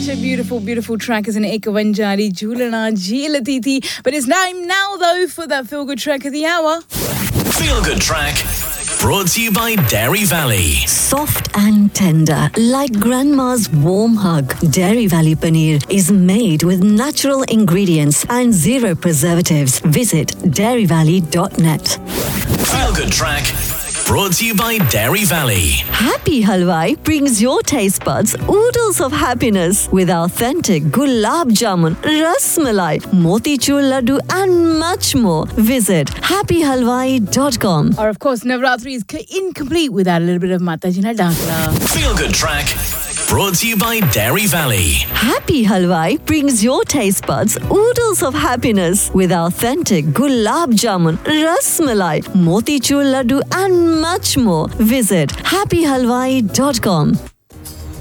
Such a beautiful, beautiful track, isn't it? Ekwanjari Julana Jeelatiti. But it's time now, though, for that feel good track of the hour. Feel good track. Brought to you by Dairy Valley. Soft and tender, like grandma's warm hug. Dairy Valley Paneer is made with natural ingredients and zero preservatives. Visit dairyvalley.net. Feel good track. Brought to you by Dairy Valley. Happy Halwai brings your taste buds oodles of happiness with authentic gulab jamun, ras malai, motichur laddu and much more. Visit happyhalwai.com. Or, of course, Navratri is incomplete without a little bit of Mataji na Dakla. Feel good track. Brought to you by Dairy Valley. Happy Halwai brings your taste buds oodles of happiness with authentic gulab jamun, ras malai, motichur laddu and much more. Visit happyhalwai.com.